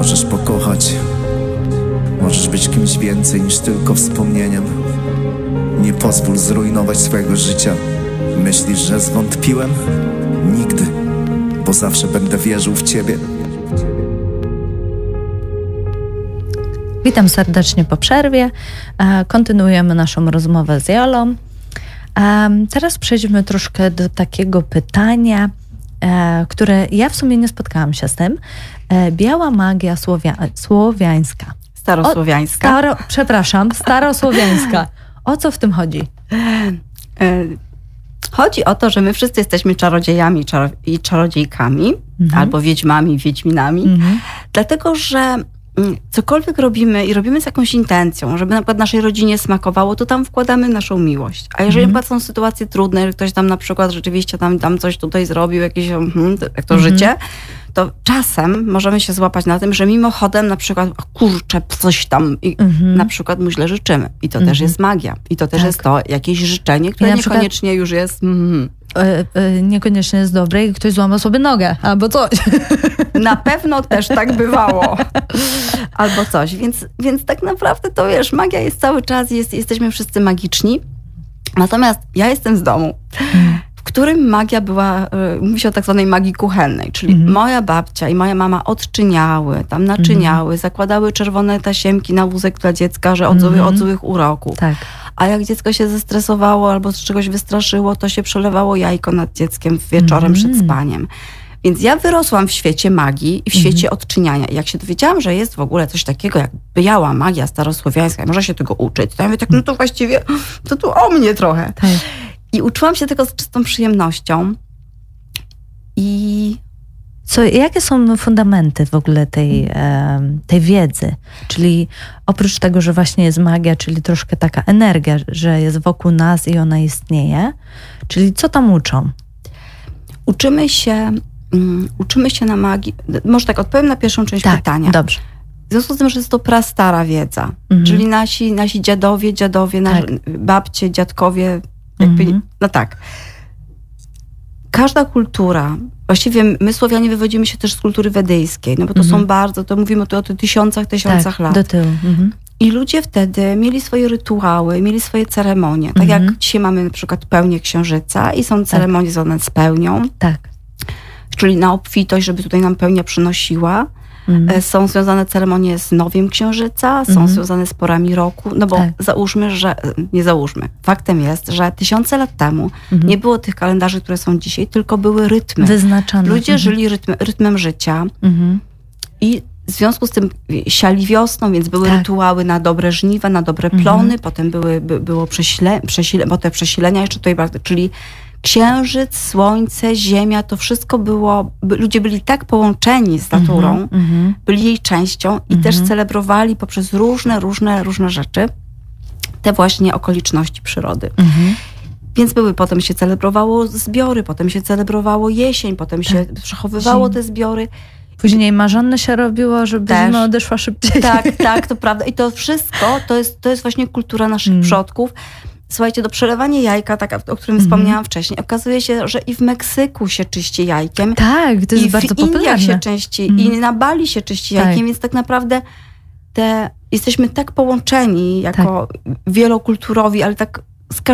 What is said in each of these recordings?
Możesz pokochać, możesz być kimś więcej niż tylko wspomnieniem. Nie pozwól zrujnować swojego życia. Myślisz, że zwątpiłem? Nigdy, bo zawsze będę wierzył w ciebie. Witam serdecznie po przerwie. Kontynuujemy naszą rozmowę z Jolą. Teraz przejdźmy troszkę do takiego pytania, które ja w sumie nie spotkałam się z tym. Biała magia słowiańska. Starosłowiańska. Starosłowiańska. O co w tym chodzi? Chodzi o to, że my wszyscy jesteśmy czarodziejami i czarodziejkami, albo wiedźmami, wiedźminami, dlatego że cokolwiek robimy i robimy z jakąś intencją, żeby na przykład naszej rodzinie smakowało, to tam wkładamy naszą miłość. A jeżeli na przykład są sytuacje trudne, że ktoś tam na przykład rzeczywiście tam coś tutaj zrobił, jakieś jak to życie, to czasem możemy się złapać na tym, że mimochodem na przykład kurczę, coś tam i na przykład mu źle życzymy. I to też jest magia. I to też jest to jakieś życzenie, które niekoniecznie już jest... Niekoniecznie jest dobre i ktoś złamał sobie nogę albo coś. Na pewno też tak bywało. Albo coś. Więc tak naprawdę to wiesz, magia jest cały czas, jesteśmy wszyscy magiczni. Natomiast ja jestem z domu, w którym magia była, mówi się o tak zwanej magii kuchennej, czyli moja babcia i moja mama odczyniały, tam naczyniały, zakładały czerwone tasiemki na wózek dla dziecka, że od złych uroków. Tak. A jak dziecko się zestresowało albo z czegoś wystraszyło, to się przelewało jajko nad dzieckiem wieczorem przed spaniem. Więc ja wyrosłam w świecie magii i w świecie odczyniania. I jak się dowiedziałam, że jest w ogóle coś takiego jak biała magia starosłowiańska, można się tego uczyć, to ja mówię tak, no to właściwie to tu o mnie trochę. Tak. I uczyłam się tego z czystą przyjemnością. Jakie są fundamenty w ogóle tej wiedzy? Czyli oprócz tego, że właśnie jest magia, czyli troszkę taka energia, że jest wokół nas i ona istnieje. Czyli co tam uczą? Uczymy się na magii. Może tak odpowiem na pierwszą część pytania. Dobrze. W związku z tym, że jest to prastara wiedza. Czyli nasi dziadowie, babcie, dziadkowie, no tak. Każda kultura, właściwie my Słowianie wywodzimy się też z kultury wedyjskiej, no bo to są to mówimy tu o tych tysiącach lat. Do tyłu. I ludzie wtedy mieli swoje rytuały, mieli swoje ceremonie. Tak jak dzisiaj mamy na przykład pełnię księżyca i są ceremonie związane z pełnią. Tak. Czyli na obfitość, żeby tutaj nam pełnia przynosiła. Są związane ceremonie z nowiem księżyca, są związane z porami roku, no bo faktem jest, że tysiące lat temu nie było tych kalendarzy, które są dzisiaj, tylko były rytmy. Wyznaczone. Ludzie żyli rytmem życia i w związku z tym siali wiosną, więc były rytuały na dobre żniwa, na dobre plony, potem było przesilenia jeszcze tutaj, czyli księżyc, słońce, ziemia, to wszystko było, ludzie byli tak połączeni z naturą, byli jej częścią i też celebrowali poprzez różne rzeczy te właśnie okoliczności przyrody. Więc potem się celebrowało zbiory, potem się celebrowało jesień, potem się przechowywało te zbiory. Później marzanny się robiło, żeby zima odeszła szybciej. Tak, to prawda. I to wszystko, to jest właśnie kultura naszych przodków. Słuchajcie, do przelewania jajka, o którym wspomniałam wcześniej, okazuje się, że i w Meksyku się czyści jajkiem. Tak, to jest bardzo popularne. I w Indiach się czyści, i na Bali się czyści jajkiem, więc tak naprawdę jesteśmy tak połączeni jako wielokulturowi, ale tak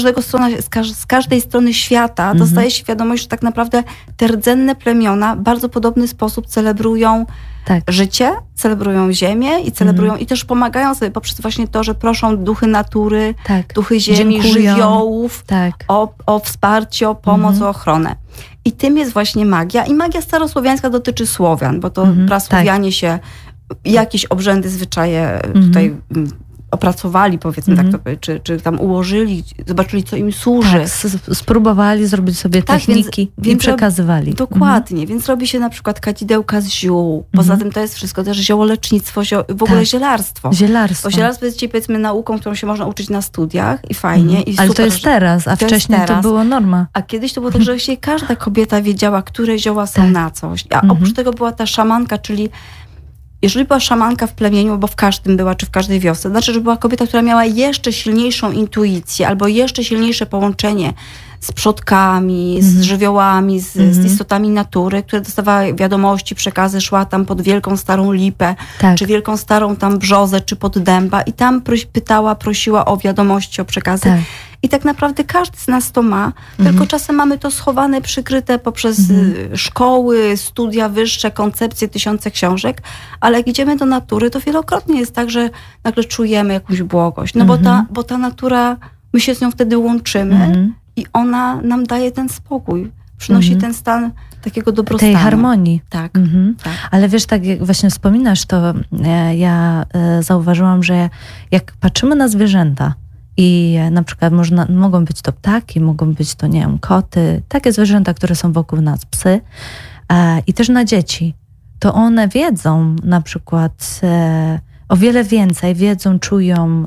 z każdej strony świata dostaje się wiadomość, że tak naprawdę te rdzenne plemiona w bardzo podobny sposób celebrują życie, celebrują ziemię i celebrują i też pomagają sobie poprzez właśnie to, że proszą duchy natury, duchy ziemi, żywiołów o wsparcie, o pomoc, o ochronę. I tym jest właśnie magia. I magia starosłowiańska dotyczy Słowian, bo to prasłowianie się jakieś obrzędy, zwyczaje tutaj opracowali, powiedzmy tak, czy tam ułożyli, zobaczyli, co im służy. Spróbowali zrobić sobie techniki i przekazywali. Dokładnie, więc robi się na przykład kadzidełka z ziół. Poza tym to jest wszystko też ziołolecznictwo, w ogóle zielarstwo. Bo zielarstwo jest dzisiaj, powiedzmy, nauką, którą się można uczyć na studiach i fajnie. I ale super, to jest teraz, a wcześniej to było norma. A kiedyś to było tak, że właściwie każda kobieta wiedziała, które zioła są na coś. A oprócz tego była ta szamanka, czyli jeżeli była szamanka w plemieniu, bo w każdym była, czy w każdej wiosce, to znaczy, że była kobieta, która miała jeszcze silniejszą intuicję albo jeszcze silniejsze połączenie z przodkami, z żywiołami, z istotami natury, które dostawała wiadomości, przekazy, szła tam pod wielką starą lipę, Tak. czy wielką starą tam brzozę, czy pod dęba i tam prosiła o wiadomości, o przekazy. Tak. I tak naprawdę każdy z nas to ma, tylko czasem mamy to schowane, przykryte poprzez szkoły, studia wyższe, koncepcje, tysiące książek, ale jak idziemy do natury, to wielokrotnie jest tak, że nagle czujemy jakąś błogość. No bo ta natura, my się z nią wtedy łączymy i ona nam daje ten spokój. Przynosi ten stan takiego dobrostanu. Tej harmonii. Tak, tak. Ale wiesz, tak jak właśnie wspominasz, to ja zauważyłam, że jak patrzymy na zwierzęta i na przykład mogą być to ptaki, mogą być to, nie wiem, koty, takie zwierzęta, które są wokół nas, psy i też na dzieci, to one wiedzą na przykład o wiele więcej, wiedzą, czują,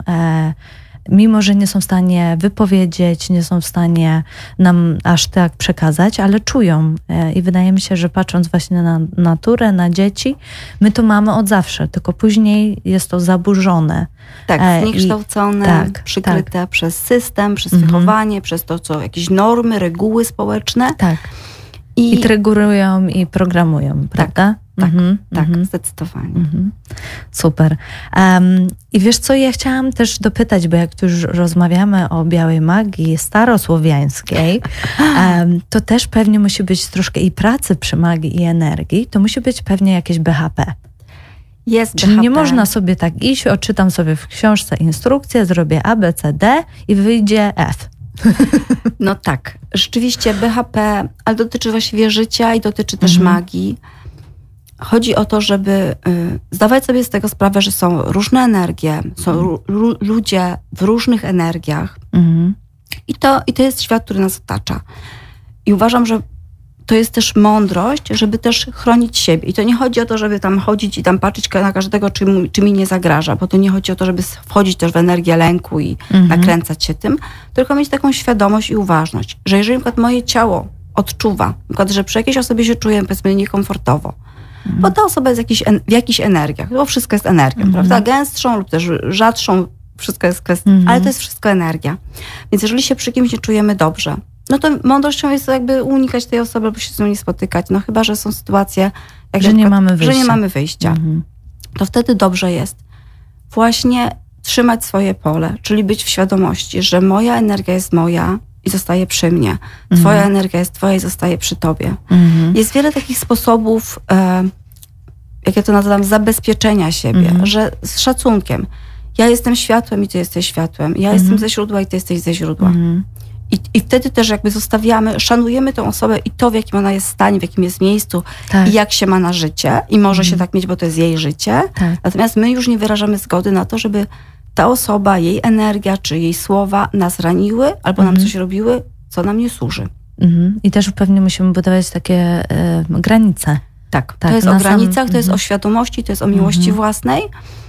mimo że nie są w stanie wypowiedzieć, nie są w stanie nam aż tak przekazać, ale czują. I wydaje mi się, że patrząc właśnie na naturę, na dzieci, my to mamy od zawsze, tylko później jest to zaburzone. Tak, zniekształcone, przykryte przez system, przez wychowanie, przez to, co jakieś normy, reguły społeczne. Tak. I trygurują i programują, prawda? Tak, zdecydowanie. Super. I wiesz co, ja chciałam też dopytać, bo jak tu już rozmawiamy o białej magii starosłowiańskiej, to też pewnie musi być troszkę i pracy przy magii i energii, to musi być pewnie jakieś BHP. Jest Czyli BHP. nie można sobie tak iść, odczytam sobie w książce instrukcję, zrobię A, B, C, D i wyjdzie F. No tak, rzeczywiście BHP, ale dotyczy właściwie życia i dotyczy też magii. Chodzi o to, żeby zdawać sobie z tego sprawę, że są różne energie, są ludzie w różnych energiach i to jest świat, który nas otacza. I uważam, że to jest też mądrość, żeby też chronić siebie. I to nie chodzi o to, żeby tam chodzić i tam patrzeć na każdego, czy mi nie zagraża, bo to nie chodzi o to, żeby wchodzić też w energię lęku i nakręcać się tym, tylko mieć taką świadomość i uważność, że jeżeli na przykład moje ciało odczuwa, na przykład, że przy jakiejś osobie się czuję, powiedzmy, niekomfortowo, bo ta osoba jest w jakichś energiach, bo wszystko jest energią, prawda? Gęstszą lub też rzadszą, wszystko jest kwestia, ale to jest wszystko energia. Więc jeżeli się przy kimś nie czujemy dobrze, no to mądrością jest jakby unikać tej osoby, albo się z nią nie spotykać. No chyba, że są sytuacje, że nie mamy wyjścia. Że nie mamy wyjścia. To wtedy dobrze jest właśnie trzymać swoje pole, czyli być w świadomości, że moja energia jest moja i zostaje przy mnie. Twoja energia jest twoja i zostaje przy tobie. Jest wiele takich sposobów, jak ja to nazywam, zabezpieczenia siebie, że z szacunkiem. Ja jestem światłem i ty jesteś światłem. Ja jestem ze źródła i ty jesteś ze źródła. I wtedy też jakby zostawiamy, szanujemy tą osobę i to, w jakim ona jest stanie, w jakim jest miejscu i jak się ma na życie. I może się tak mieć, bo to jest jej życie. Natomiast my już nie wyrażamy zgody na to, żeby ta osoba, jej energia czy jej słowa nas raniły albo nam coś robiły, co nam nie służy. I też pewnie musimy budować takie granice. Tak, to jest o granicach, to jest o świadomości, to jest o miłości własnej.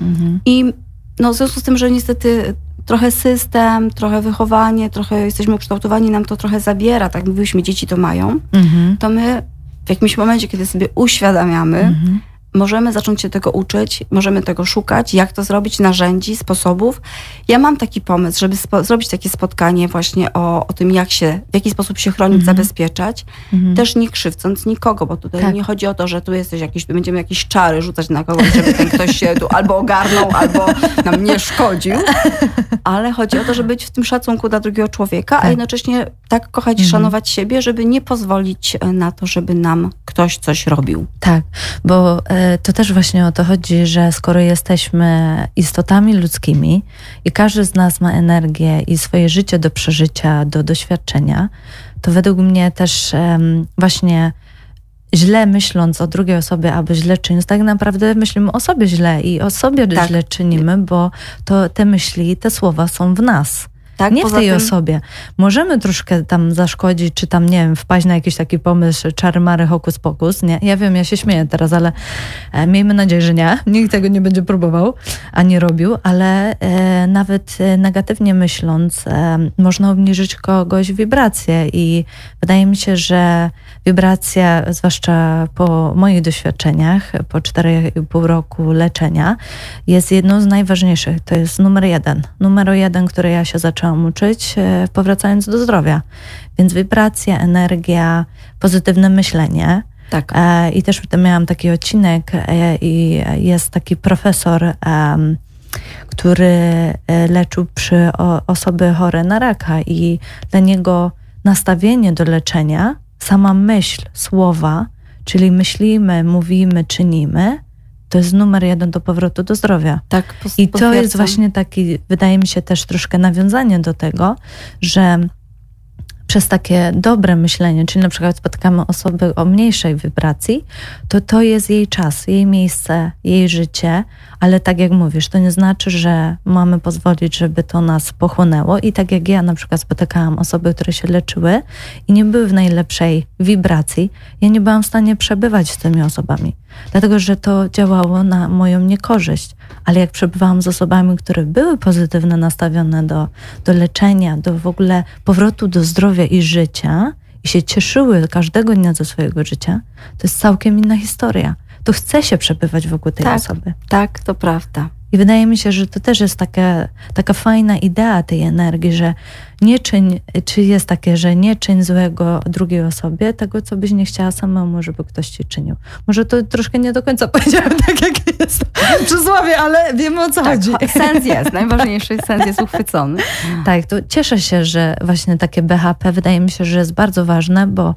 I no, w związku z tym, że niestety trochę system, trochę wychowanie, trochę jesteśmy ukształtowani, nam to trochę zabiera, tak mówiliśmy, dzieci to mają, to my w jakimś momencie, kiedy sobie uświadamiamy, możemy zacząć się tego uczyć, możemy tego szukać, jak to zrobić, narzędzi, sposobów. Ja mam taki pomysł, żeby zrobić takie spotkanie właśnie o tym, w jaki sposób się chronić, zabezpieczać, też nie krzywdząc nikogo, bo tutaj nie chodzi o to, że tu jesteś będziemy jakieś czary rzucać na kogoś, żeby ten ktoś się tu albo ogarnął, albo nam nie szkodził, ale chodzi o to, żeby być w tym szacunku dla drugiego człowieka, a jednocześnie tak kochać i szanować siebie, żeby nie pozwolić na to, żeby nam ktoś coś robił. Tak, bo to też właśnie o to chodzi, że skoro jesteśmy istotami ludzkimi i każdy z nas ma energię i swoje życie do przeżycia, do doświadczenia, to według mnie też właśnie źle myśląc o drugiej osobie albo źle czyniąc, tak naprawdę myślimy o sobie źle i o sobie źle czynimy, bo to te myśli, te słowa są w nas. Tak, nie w tej osobie. Możemy troszkę tam zaszkodzić, czy tam, nie wiem, wpaść na jakiś taki pomysł czary mary, hokus pokus. Nie? Ja wiem, ja się śmieję teraz, ale miejmy nadzieję, że nie. Nikt tego nie będzie próbował, ani robił, ale nawet negatywnie myśląc, można obniżyć kogoś wibrację i wydaje mi się, że wibracja, zwłaszcza po moich doświadczeniach, po 4,5 roku leczenia, jest jedną z najważniejszych. To jest numer jeden, który ja się zaczęłam zaczęłam uczyć, powracając do zdrowia. Więc wibracja, energia, pozytywne myślenie. Tak. I też miałam taki odcinek i jest taki profesor, który leczył osoby chore na raka i dla niego nastawienie do leczenia, sama myśl, słowa, czyli myślimy, mówimy, czynimy, to jest numer 1 do powrotu do zdrowia. Tak, I to jest właśnie taki, wydaje mi się też troszkę nawiązanie do tego, że przez takie dobre myślenie, czyli na przykład spotykamy osoby o mniejszej wibracji, to jest jej czas, jej miejsce, jej życie, ale tak jak mówisz, to nie znaczy, że mamy pozwolić, żeby to nas pochłonęło. I tak jak ja na przykład spotykałam osoby, które się leczyły i nie były w najlepszej wibracji, ja nie byłam w stanie przebywać z tymi osobami, dlatego że to działało na moją niekorzyść. Ale jak przebywałam z osobami, które były pozytywnie nastawione do leczenia, do w ogóle powrotu do zdrowia i życia i się cieszyły każdego dnia ze swojego życia, to jest całkiem inna historia. To chce się przebywać wokół tej osoby. Tak, to prawda. I wydaje mi się, że to też jest taka fajna idea tej energii, że nie czyń, czy jest takie, że nie czyń złego drugiej osobie, tego, co byś nie chciała samemu, żeby ktoś ci czynił. Może to troszkę nie do końca powiedziałam tak, jak jest przysłowie, ale wiemy, o co chodzi. Sens jest, najważniejszy sens jest uchwycony. Tak, to cieszę się, że właśnie takie BHP wydaje mi się, że jest bardzo ważne, bo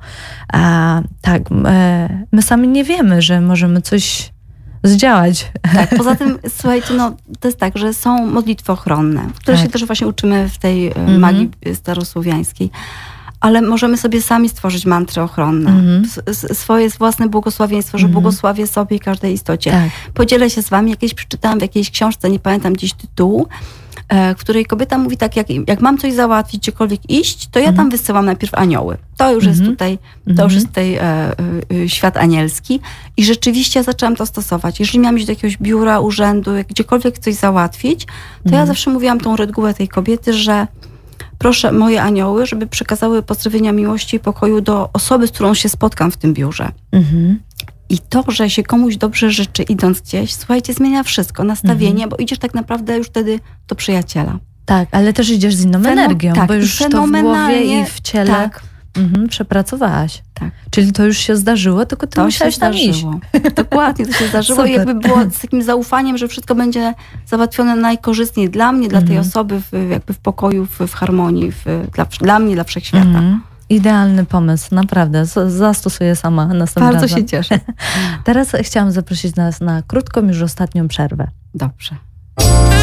my sami nie wiemy, że możemy coś zdziałać. Tak, poza tym, słuchajcie, to jest tak, że są modlitwy ochronne, które się też właśnie uczymy w tej magii starosłowiańskiej, ale możemy sobie sami stworzyć mantry ochronne, swoje własne błogosławieństwo, że błogosławię sobie i każdej istocie. Tak. Podzielę się z wami, jakieś przeczytałam w jakiejś książce, nie pamiętam dziś tytułu, w której kobieta mówi tak, jak mam coś załatwić, gdziekolwiek iść, to ja tam wysyłam najpierw anioły. To już jest tutaj, świat anielski. I rzeczywiście ja zaczęłam to stosować. Jeżeli miałam iść do jakiegoś biura, urzędu, gdziekolwiek coś załatwić, to ja zawsze mówiłam tą regułę tej kobiety, że proszę moje anioły, żeby przekazały pozdrowienia miłości i pokoju do osoby, z którą się spotkam w tym biurze. I to, że się komuś dobrze życzy idąc gdzieś, słuchajcie, zmienia wszystko, nastawienie, bo idziesz tak naprawdę już wtedy do przyjaciela. Tak, ale też idziesz z inną energią, bo już to w głowie i w ciele przepracowałaś. Tak. Czyli to już się zdarzyło, tylko ty musiałaś tam iść. Dokładnie, to się zdarzyło i jakby było z takim zaufaniem, że wszystko będzie załatwione najkorzystniej dla mnie, dla tej osoby, jakby w pokoju, w harmonii, dla mnie, dla wszechświata. Idealny pomysł, naprawdę. Zastosuję sama następnym razem. Bardzo się cieszę. Teraz chciałam zaprosić nas na krótką, już ostatnią przerwę. Dobrze.